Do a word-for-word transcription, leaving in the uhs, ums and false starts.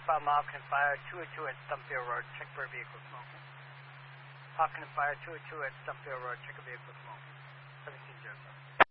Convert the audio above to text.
Alpha, Malkin Fire two oh two at Stumpfield Road, check for a vehicle smoking. Malkin Fire two oh two at Stumpfield Road, check a vehicle smoking. seventeen oh seven.